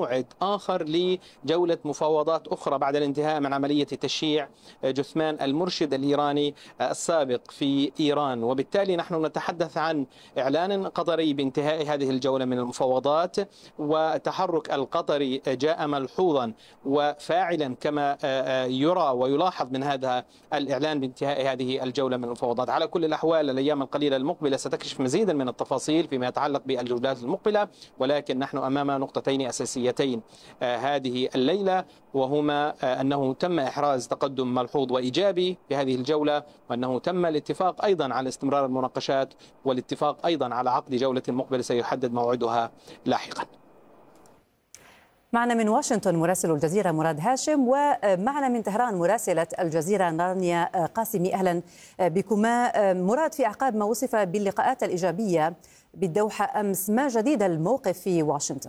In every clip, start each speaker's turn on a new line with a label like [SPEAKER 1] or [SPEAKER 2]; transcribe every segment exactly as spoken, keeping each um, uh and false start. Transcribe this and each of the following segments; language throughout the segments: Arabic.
[SPEAKER 1] موعد آخر لجولة مفاوضات أخرى بعد الانتهاء من عملية تشييع جثمان المرشد الإيراني السابق في إيران. وبالتالي نحن نتحدث عن إعلان قطري بانتهاء هذه الجولة من المفاوضات، وتحرك القطري جاء ملحوظا وفاعلا كما يرى ويلاحظ من هذا الإعلان بانتهاء هذه الجولة من المفاوضات. على كل الأحوال الأيام القليلة المقبلة ستكشف مزيدا من التفاصيل فيما يتعلق بالجولات المقبلة، ولكن نحن أمام نقطتين أساسيتين هذه الليلة، وهما أنه تم إحراز تقدم ملحوظ وإيجابي في هذه الجولة، وأنه تم الاتفاق أيضا على استمرار المناقشات، والاتفاق أيضا على عقد جولة مقبلة سيحدد موعدها لاحقا.
[SPEAKER 2] معنا من واشنطن مراسل الجزيرة مراد هاشم، ومعنا من طهران مراسلة الجزيرة رانيا قاسمي. أهلا بكما. مراد، في أعقاب ما وصف باللقاءات الإيجابية بالدوحة أمس، ما جديد الموقف في واشنطن؟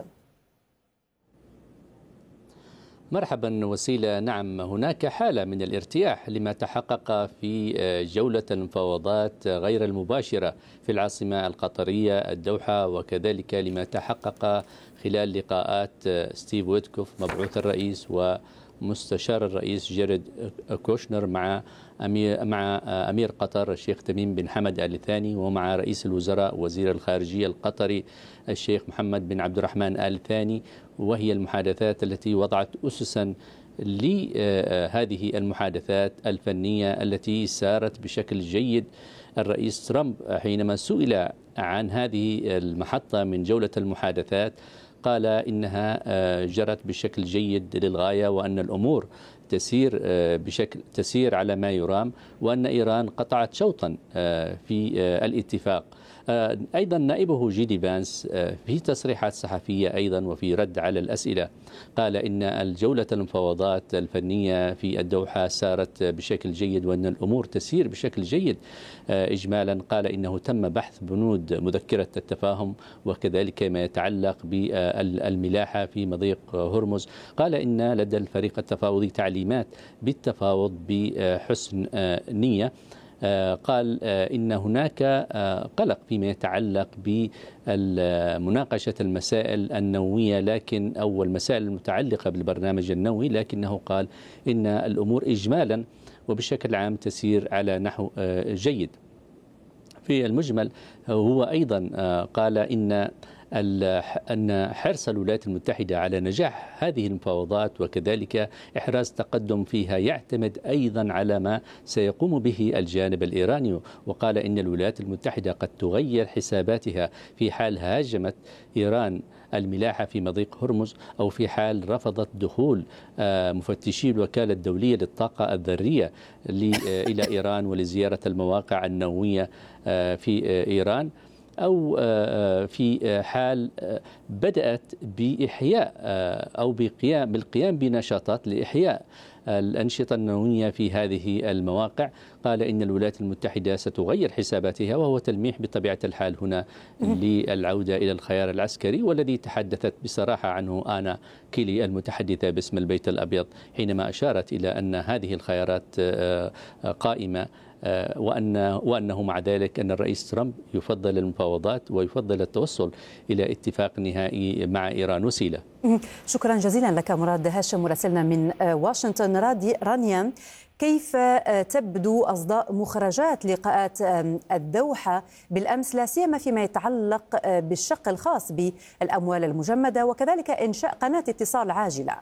[SPEAKER 3] مرحبا وسيلة. نعم، هناك حالة من الارتياح لما تحقق في جولة المفاوضات غير المباشرة في العاصمة القطرية الدوحة، وكذلك لما تحقق خلال لقاءات ستيف ويتكوف مبعوث الرئيس ومستشار الرئيس جيرد كوشنر مع أمير, مع أمير قطر الشيخ تميم بن حمد آل ثاني، ومع رئيس الوزراء وزير الخارجية القطري الشيخ محمد بن عبد الرحمن آل ثاني. وهي المحادثات التي وضعت أسسا لهذه المحادثات الفنية التي سارت بشكل جيد. الرئيس ترامب حينما سئل عن هذه المحطة من جولة المحادثات قال إنها جرت بشكل جيد للغاية، وأن الأمور تسير بشكل تسير على ما يرام، وأن إيران قطعت شوطا في الاتفاق. أيضا نائبه جيدي فانس في تصريحات صحفية أيضا وفي رد على الأسئلة قال إن الجولة المفاوضات الفنية في الدوحة سارت بشكل جيد، وأن الأمور تسير بشكل جيد إجمالا. قال إنه تم بحث بنود مذكرة التفاهم، وكذلك ما يتعلق بالملاحة في مضيق هرمز. قال إن لدى الفريق التفاوضي تعليمات بالتفاوض بحسن نية. قال إن هناك قلق فيما يتعلق بمناقشة المسائل النووية لكن أو المسائل المتعلقة بالبرنامج النووي، لكنه قال إن الأمور إجمالا وبشكل عام تسير على نحو جيد. في المجمل هو أيضا قال إن أن حرص الولايات المتحدة على نجاح هذه المفاوضات وكذلك إحراز تقدم فيها يعتمد أيضا على ما سيقوم به الجانب الإيراني. وقال إن الولايات المتحدة قد تغير حساباتها في حال هاجمت إيران الملاحة في مضيق هرمز، أو في حال رفضت دخول مفتشي الوكالة الدولية للطاقة الذرية إلى إيران ولزيارة المواقع النووية في إيران، أو في حال بدأت بإحياء أو بقيام بالقيام بنشاطات لإحياء الأنشطة النووية في هذه المواقع. قال إن الولايات المتحدة ستغير حساباتها، وهو تلميح بطبيعة الحال هنا للعودة إلى الخيار العسكري، والذي تحدثت بصراحة عنه آنا كيلي المتحدثة باسم البيت الأبيض حينما أشارت إلى أن هذه الخيارات قائمة، وأن وأنه مع ذلك أن الرئيس ترامب يفضل المفاوضات ويفضل التوصل إلى اتفاق نهائي مع إيران. وسيلة.
[SPEAKER 2] شكرا جزيلا لك مراد هاشم مراسلنا من واشنطن. رانيا، كيف تبدو أصداء مخرجات لقاءات الدوحة بالأمس، لا سيما فيما يتعلق بالشق الخاص بالأموال المجمدة وكذلك إنشاء قناة اتصال عاجلة؟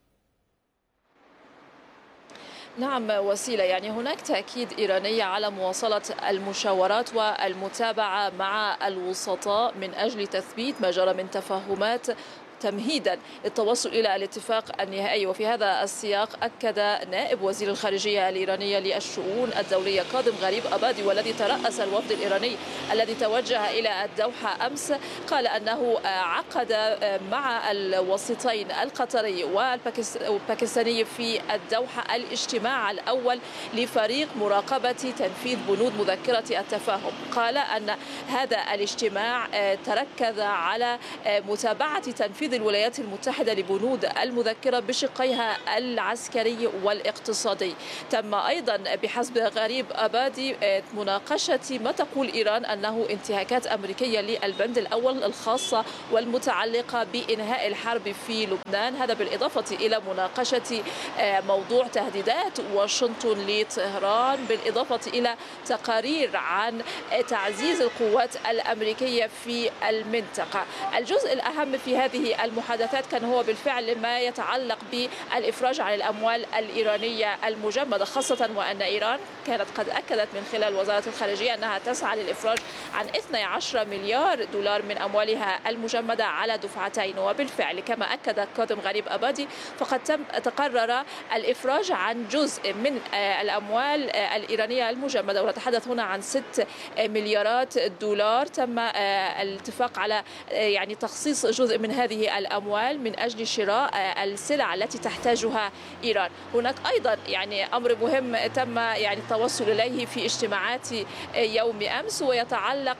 [SPEAKER 4] نعم وسيلة، يعني هناك تأكيد إيراني على مواصلة المشاورات والمتابعة مع الوسطاء من أجل تثبيت ما جرى من تفاهمات تمهيدا للتوصل إلى الاتفاق النهائي. وفي هذا السياق أكد نائب وزير الخارجية الإيرانية للشؤون الدولية كاظم غريب أبادي، والذي ترأس الوفد الإيراني الذي توجه إلى الدوحة أمس، قال أنه عقد مع الوسيطين القطري والباكستاني في الدوحة الاجتماع الأول لفريق مراقبة تنفيذ بنود مذكرة التفاهم. قال أن هذا الاجتماع تركز على متابعة تنفيذ الولايات المتحدة لبنود المذكرة بشقيها العسكري والاقتصادي. تم أيضا بحسب غريب أبادي مناقشة ما تقول إيران أنه انتهاكات أمريكية للبند الأول الخاصة والمتعلقة بإنهاء الحرب في لبنان، هذا بالإضافة إلى مناقشة موضوع تهديدات واشنطن لطهران، بالإضافة إلى تقارير عن تعزيز القوات الأمريكية في المنطقة. الجزء الأهم في هذه المحادثات كان هو بالفعل ما يتعلق بالإفراج عن الأموال الإيرانية المجمدة، خاصة وأن إيران كانت قد أكدت من خلال وزارة الخارجية أنها تسعى للإفراج عن اثني عشر مليار دولار من أموالها المجمدة على دفعتين. وبالفعل كما أكد كاظم غريب أبادي فقد تم تقرر الإفراج عن جزء من الأموال الإيرانية المجمدة، ونتحدث هنا عن ست مليارات دولار. تم الاتفاق على يعني تخصيص جزء من هذه الأموال من أجل شراء السلع التي تحتاجها إيران. هناك أيضا يعني أمر مهم تم يعني التوصل إليه في اجتماعات يوم أمس، ويتعلق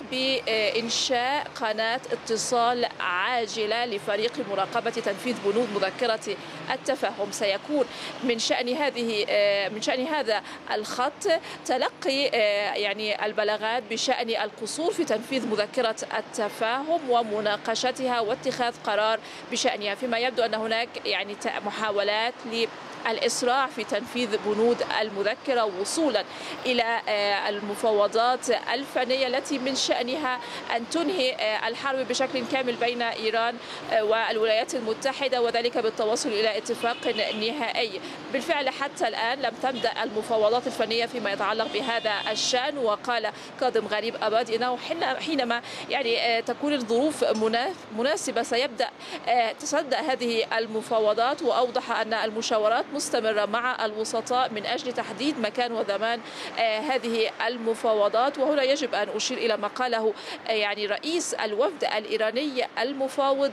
[SPEAKER 4] بإنشاء قناة اتصال عاجلة لفريق مراقبة تنفيذ بنود مذكرة التفاهم. سيكون من شأن هذه من شأن هذا الخط تلقي يعني البلاغات بشأن القصور في تنفيذ مذكرة التفاهم ومناقشتها واتخاذ قرار بشأنها، فيما يبدو أن هناك يعني محاولات الإسراع في تنفيذ بنود المذكرة وصولا إلى المفاوضات الفنية التي من شأنها أن تنهي الحرب بشكل كامل بين إيران والولايات المتحدة، وذلك بالتوصل إلى اتفاق نهائي. بالفعل حتى الآن لم تبدأ المفاوضات الفنية فيما يتعلق بهذا الشأن، وقال كاظم غريب أبادي أنه حينما يعني تكون الظروف مناسبة سيبدأ تصدأ هذه المفاوضات، وأوضح أن المشاورات مستمرة مع الوسطاء من أجل تحديد مكان وزمان هذه المفاوضات. وهنا يجب أن أشير إلى ما قاله يعني رئيس الوفد الإيراني المفاوض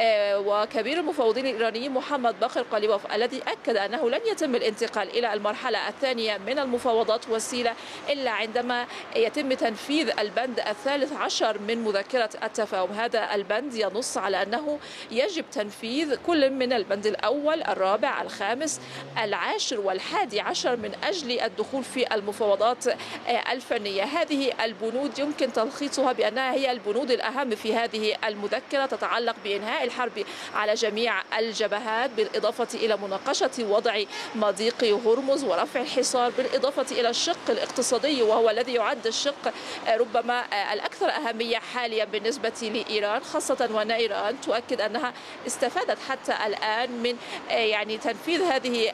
[SPEAKER 4] وكبير المفاوضين الإيرانيين محمد باقر قليبوف، الذي أكد أنه لن يتم الانتقال إلى المرحلة الثانية من المفاوضات والسيلة إلا عندما يتم تنفيذ البند الثالث عشر من مذكرة التفاهم. هذا البند ينص على أنه يجب تنفيذ كل من البند الأول، الرابع، الخامس، العاشر والحادي عشر من أجل الدخول في المفاوضات الفنية. هذه البنود يمكن تلخيصها بأنها هي البنود الأهم في هذه المذكرة، تتعلق بإنهاء الحرب على جميع الجبهات، بالإضافة إلى مناقشة وضع مضيق هرمز ورفع الحصار، بالإضافة إلى الشق الاقتصادي وهو الذي يعد الشق ربما الأكثر أهمية حاليا بالنسبة لإيران، خاصة وأن إيران تؤكد أنها استفادت حتى الآن من يعني تنفيذ هذه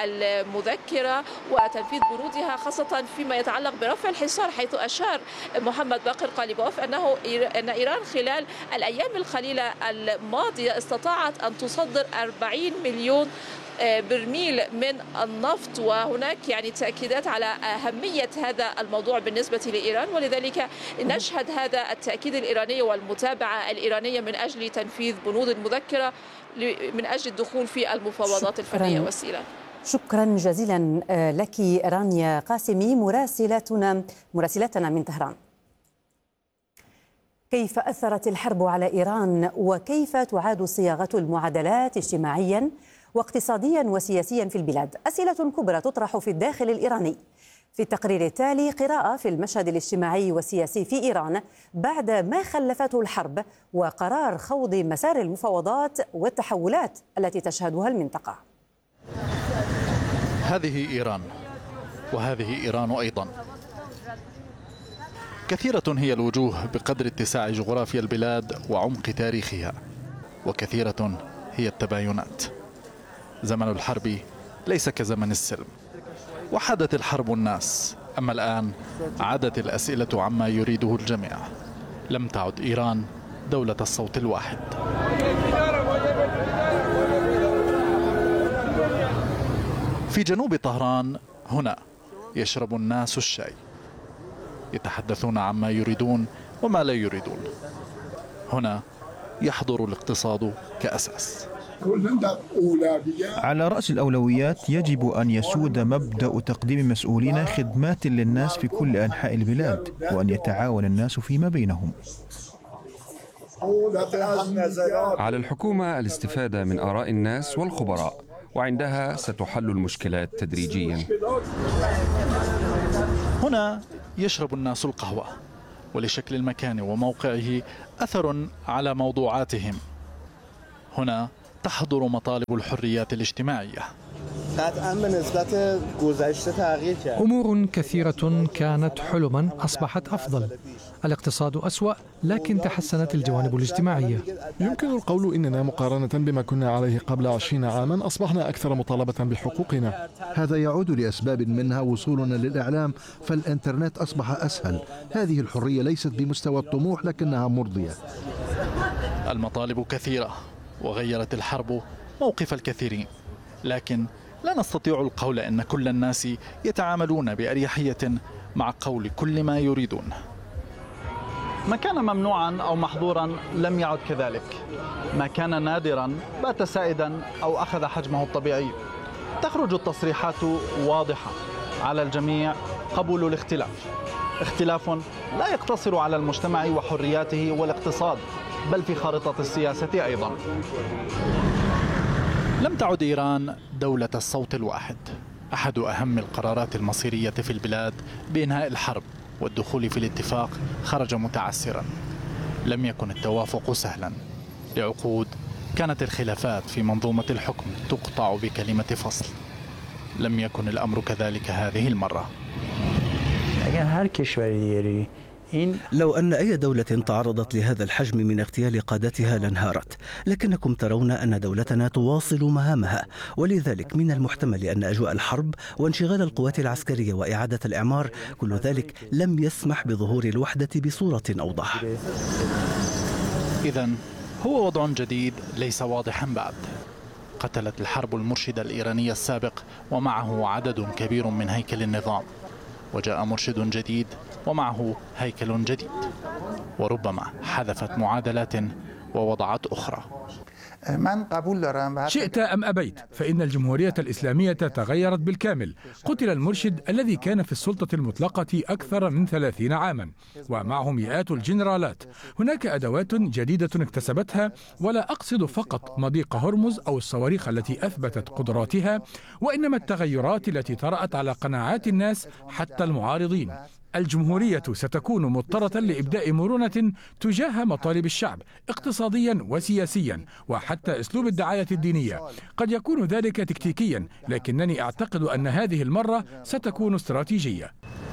[SPEAKER 4] المذكرة وتنفيذ بنودها، خاصة فيما يتعلق برفع الحصار، حيث أشار محمد باقر قليبوف أنه أن إيران خلال الأيام القليلة الماضية استطاعت أن تصدر أربعين مليون برميل من النفط، وهناك يعني تأكيدات على أهمية هذا الموضوع بالنسبة لإيران، ولذلك نشهد هذا التأكيد الإيراني والمتابعة الإيرانية من أجل تنفيذ بنود المذكرة من أجل الدخول في المفاوضات الفنية والسيلة.
[SPEAKER 2] شكرا جزيلا لك رانيا قاسمي مراسلتنا مراسلتنا من طهران. كيف أثرت الحرب على إيران وكيف تعاد صياغة المعادلات اجتماعيا واقتصاديا وسياسيا في البلاد؟ أسئلة كبرى تطرح في الداخل الإيراني. في التقرير التالي قراءة في المشهد الاجتماعي والسياسي في إيران بعد ما خلفته الحرب وقرار خوض مسار المفاوضات والتحولات التي تشهدها المنطقة.
[SPEAKER 5] هذه إيران، وهذه إيران أيضا. كثيرة هي الوجوه بقدر اتساع جغرافيا البلاد وعمق تاريخها، وكثيرة هي التباينات. زمن الحرب ليس كزمن السلم، وحدت الحرب الناس، أما الآن عادت الأسئلة عما يريده الجميع. لم تعد إيران دولة الصوت الواحد. في جنوب طهران هنا يشرب الناس الشاي، يتحدثون عما يريدون وما لا يريدون. هنا يحضر الاقتصاد كأساس.
[SPEAKER 6] على رأس الأولويات يجب أن يسود مبدأ تقديم مسؤولين خدمات للناس في كل أنحاء البلاد، وأن يتعاون الناس فيما بينهم.
[SPEAKER 7] على الحكومة الاستفادة من آراء الناس والخبراء، وعندها ستحل المشكلات تدريجيا.
[SPEAKER 5] هنا يشرب الناس القهوة، ولشكل المكان وموقعه أثر على موضوعاتهم. هنا تحضر مطالب الحريات الاجتماعية.
[SPEAKER 8] أمور كثيرة كانت حلما أصبحت أفضل. الاقتصاد أسوأ، لكن تحسنت الجوانب الاجتماعية.
[SPEAKER 9] يمكن القول إننا مقارنة بما كنا عليه قبل عشرين عاما أصبحنا أكثر مطالبة بحقوقنا.
[SPEAKER 10] هذا يعود لأسباب منها وصولنا للإعلام، فالإنترنت أصبح أسهل. هذه الحرية ليست بمستوى الطموح لكنها مرضية.
[SPEAKER 5] المطالب كثيرة، وغيرت الحرب موقف الكثيرين، لكن لا نستطيع القول أن كل الناس يتعاملون بأريحية مع قول كل ما يريدون. ما كان ممنوعا أو محظورا لم يعد كذلك. ما كان نادرا بات سائدا أو أخذ حجمه الطبيعي. تخرج التصريحات واضحة، على الجميع قبول الاختلاف. اختلاف لا يقتصر على المجتمع وحرياته والاقتصاد، بل في خارطة السياسة أيضا. لم تعد إيران دولة الصوت الواحد. أحد أهم القرارات المصيرية في البلاد بإنهاء الحرب والدخول في الاتفاق خرج متعسرا. لم يكن التوافق سهلا. لعقود كانت الخلافات في منظومة الحكم تقطع بكلمة فصل. لم يكن الأمر كذلك هذه المرة.
[SPEAKER 11] لو أن أي دولة تعرضت لهذا الحجم من اغتيال قادتها لانهارت، لكنكم ترون أن دولتنا تواصل مهامها، ولذلك من المحتمل أن أجواء الحرب وانشغال القوات العسكرية وإعادة الإعمار كل ذلك لم يسمح بظهور الوحدة بصورة أوضح.
[SPEAKER 5] إذن هو وضع جديد ليس واضحا بعد. قتلت الحرب المرشد الإيراني السابق ومعه عدد كبير من هيكل النظام، وجاء مرشد جديد ومعه هيكل جديد، وربما حذفت معادلات ووضعت أخرى.
[SPEAKER 12] شئت أم أبيت فإن الجمهورية الإسلامية تغيرت بالكامل. قتل المرشد الذي كان في السلطة المطلقة أكثر من ثلاثين عاما، ومعه مئات الجنرالات. هناك أدوات جديدة اكتسبتها، ولا أقصد فقط مضيق هرمز أو الصواريخ التي أثبتت قدراتها، وإنما التغيرات التي طرأت على قناعات الناس حتى المعارضين. الجمهورية ستكون مضطرة لإبداء مرونة تجاه مطالب الشعب اقتصاديا وسياسيا، وحتى أسلوب الدعاية الدينية. قد يكون ذلك تكتيكيا، لكنني أعتقد أن هذه المرة ستكون استراتيجية.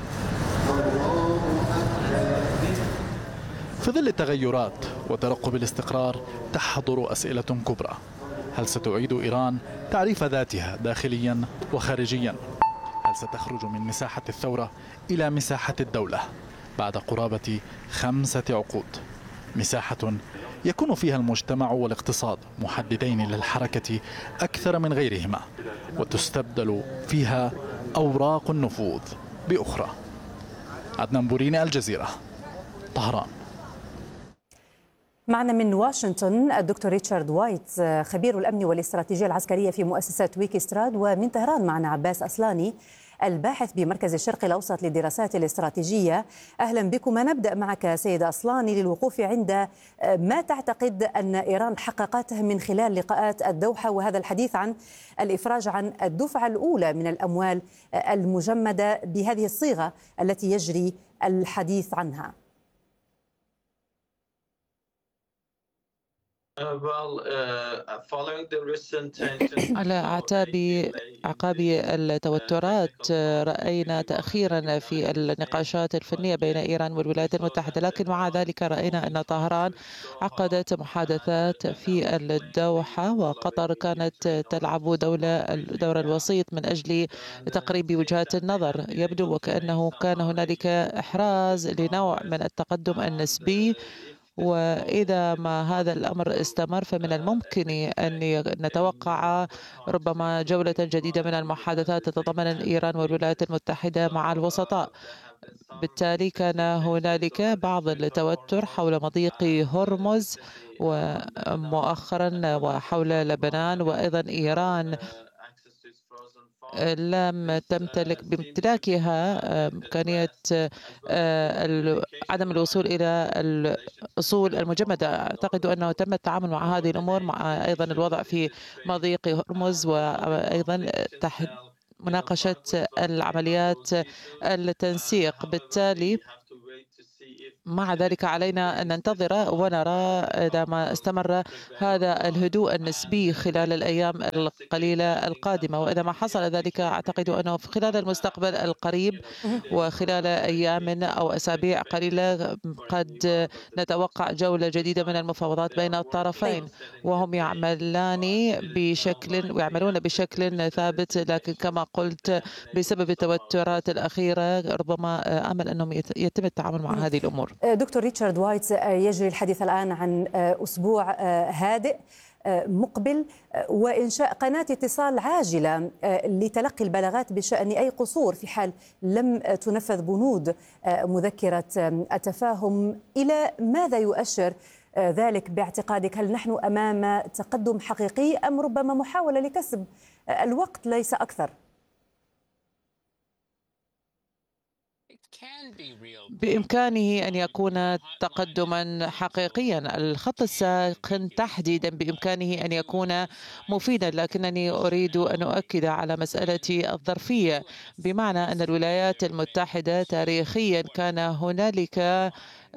[SPEAKER 5] في ظل التغيرات وترقب الاستقرار تحضر أسئلة كبرى. هل ستعيد إيران تعريف ذاتها داخليا وخارجيا؟ هل ستخرج من مساحة الثورة إلى مساحة الدولة بعد قرابة خمسة عقود؟ مساحة يكون فيها المجتمع والاقتصاد محددين للحركة أكثر من غيرهما، وتستبدل فيها أوراق النفوذ بأخرى. عدنان بوريني، الجزيرة، طهران.
[SPEAKER 2] معنا من واشنطن الدكتور ريتشارد وايت، خبير الأمن والاستراتيجية العسكرية في مؤسسة ويكيستراد، ومن طهران معنا عباس أصلاني الباحث بمركز الشرق الأوسط للدراسات الاستراتيجية. أهلا بكم. نبدأ معك سيد أصلاني للوقوف عند ما تعتقد أن إيران حققته من خلال لقاءات الدوحة، وهذا الحديث عن الإفراج عن الدفعة الأولى من الأموال المجمدة بهذه الصيغة التي يجري الحديث عنها.
[SPEAKER 13] على أعتاب أعقاب التوترات رأينا تأخيرا في النقاشات الفنية بين إيران والولايات المتحدة، لكن مع ذلك رأينا أن طهران عقدت محادثات في الدوحة، وقطر كانت تلعب دولة الدور الوسيط من أجل تقريب وجهات النظر. يبدو وكأنه كان هنالك إحراز لنوع من التقدم النسبي، وإذا ما هذا الأمر استمر فمن الممكن أن نتوقع ربما جولة جديدة من المحادثات تتضمن إيران والولايات المتحدة مع الوسطاء. بالتالي كان هنالك بعض التوتر حول مضيق هرمز ومؤخرا وحول لبنان، وأيضا إيران لم تمتلك بامتلاكها إمكانية عدم الوصول إلى الأصول المجمدة. أعتقد أنه تم التعامل مع هذه الأمور، مع أيضا الوضع في مضيق هرمز، وأيضا تحت مناقشة العمليات التنسيق. بالتالي مع ذلك علينا أن ننتظر ونرى إذا ما استمر هذا الهدوء النسبي خلال الأيام القليلة القادمة، وإذا ما حصل ذلك أعتقد أنه خلال المستقبل القريب وخلال أيام أو أسابيع قليلة قد نتوقع جولة جديدة من المفاوضات بين الطرفين، وهم يعملان بشكل ويعملون بشكل ثابت، لكن كما قلت بسبب التوترات الأخيرة ربما آمل أنهم يتم التعامل مع هذه الأمور.
[SPEAKER 2] دكتور ريتشارد وايت، يجري الحديث الآن عن أسبوع هادئ مقبل وإنشاء قناة اتصال عاجلة لتلقي البلاغات بشأن أي قصور في حال لم تنفذ بنود مذكرة التفاهم. إلى ماذا يؤشر ذلك باعتقادك؟ هل نحن أمام تقدم حقيقي أم ربما محاولة لكسب الوقت ليس أكثر؟
[SPEAKER 13] بإمكانه أن يكون تقدما حقيقيا. الخط الساخن تحديدا بإمكانه أن يكون مفيدا، لكنني أريد أن أؤكد على مسألة الظرفية، بمعنى أن الولايات المتحدة تاريخيا كان هنالك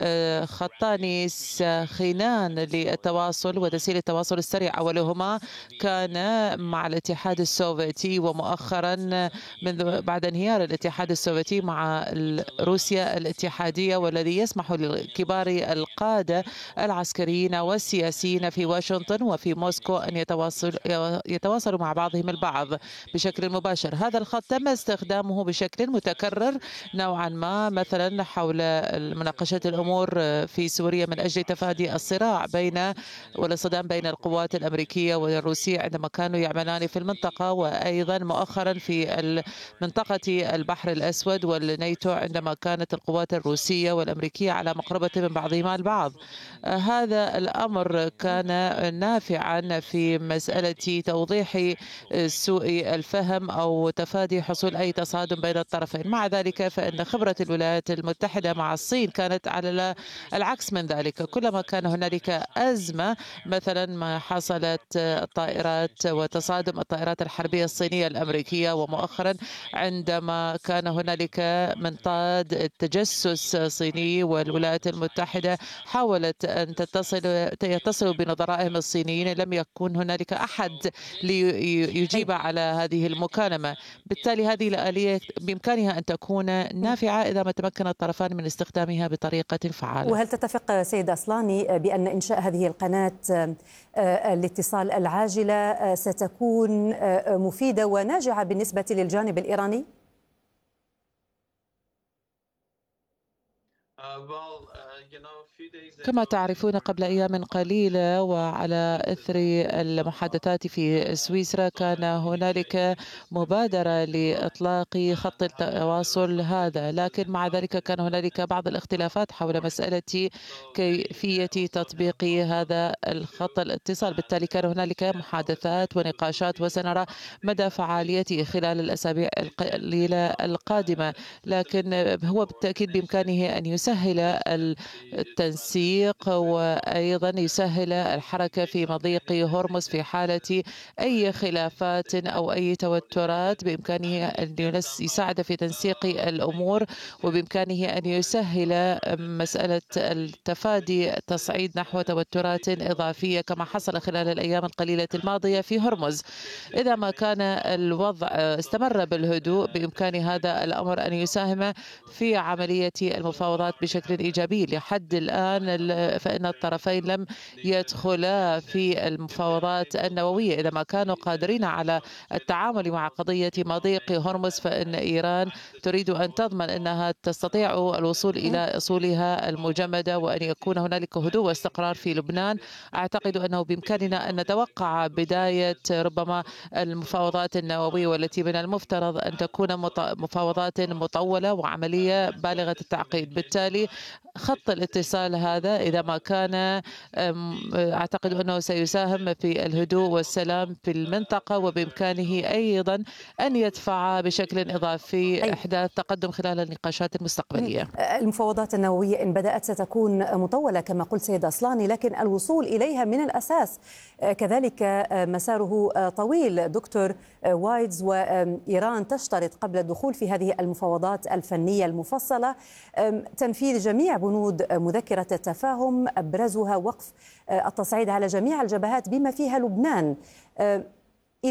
[SPEAKER 13] خطان ساخنان للتواصل وتسهيل التواصل السريع. أولهما كان مع الاتحاد السوفيتي، ومؤخرا منذ بعد انهيار الاتحاد السوفيتي مع روسيا الاتحادية، والذي يسمح لكبار القادة العسكريين والسياسيين في واشنطن وفي موسكو أن يتواصل يتواصلوا مع بعضهم البعض بشكل مباشر. هذا الخط تم استخدامه بشكل متكرر نوعا ما، مثلا حول مناقشة الأمور في سوريا من أجل تفادي الصراع بين والصدام بين القوات الأمريكية والروسية عندما كانوا يعملان في المنطقة، وأيضا مؤخرا في منطقة البحر الأسود والناتو عندما كانت القوات الروسية والأمريكية على مقربة من بعضهما البعض. هذا الأمر كان نافعا في مسألة توضيح سوء الفهم أو تفادي حصول أي تصادم بين الطرفين. مع ذلك فإن خبرة الولايات المتحدة مع الصين كانت على العكس من ذلك. كلما كان هنالك أزمة، مثلا ما حصلت الطائرات وتصادم الطائرات الحربية الصينية الأمريكية، ومؤخرا عندما كان هنالك منطاد تجسس صيني والولايات المتحدة حاولت أن تتصل يتصلوا بنظرائهم الصينيين، لم يكن هنالك أحد ليجيب على هذه المكالمة. بالتالي هذه الآلية بإمكانها أن تكون نافعة إذا ما تمكن الطرفان من استخدامها بطريقة فعالة.
[SPEAKER 2] وهل تتفق سيد أصلاني بأن إنشاء هذه القناة الاتصال العاجلة ستكون مفيدة وناجعة بالنسبة للجانب الإيراني؟
[SPEAKER 13] كما تعرفون قبل أيام قليلة وعلى إثر المحادثات في سويسرا كان هنالك مبادرة لإطلاق خط التواصل هذا، لكن مع ذلك كان هنالك بعض الاختلافات حول مسألة كيفية تطبيق هذا الخط الاتصال. بالتالي كان هنالك محادثات ونقاشات، وسنرى مدى فعاليته خلال الأسابيع القليلة القادمة، لكن هو بالتأكيد بإمكانه أن يسهل التنسيق وأيضا يسهل الحركة في مضيق هرمز في حالة أي خلافات أو أي توترات. بإمكانه أن يساعد في تنسيق الأمور، وبإمكانه أن يسهل مسألة التفادي تصعيد نحو توترات إضافية كما حصل خلال الأيام القليلة الماضية في هرمز. إذا ما كان الوضع استمر بالهدوء بإمكان هذا الأمر أن يساهم في عملية المفاوضات بشكل إيجابي. لحد الآن فإن الطرفين لم يدخلا في المفاوضات النووية. إذا ما كانوا قادرين على التعامل مع قضية مضيق هرمز فإن إيران تريد أن تضمن أنها تستطيع الوصول إلى أصولها المجمدة وأن يكون هنالك هدوء واستقرار في لبنان. أعتقد أنه بإمكاننا أن نتوقع بداية ربما المفاوضات النووية، والتي من المفترض أن تكون مفاوضات مطولة وعملية بالغة التعقيد. بالتالي خط الاتصال هذا إذا ما كان أعتقد أنه سيساهم في الهدوء والسلام في المنطقة، وبإمكانه أيضا أن يدفع بشكل إضافي إحداث تقدم خلال النقاشات المستقبلية.
[SPEAKER 2] المفاوضات النووية إن بدأت ستكون مطولة كما قلت سيد أصلاني، لكن الوصول إليها من الأساس كذلك مساره طويل. دكتور وايدز، وإيران تشترط قبل الدخول في هذه المفاوضات الفنية المفصلة تنفيذ جميع بنود مذكرة التفاهم، أبرزها وقف التصعيد على جميع الجبهات بما فيها لبنان.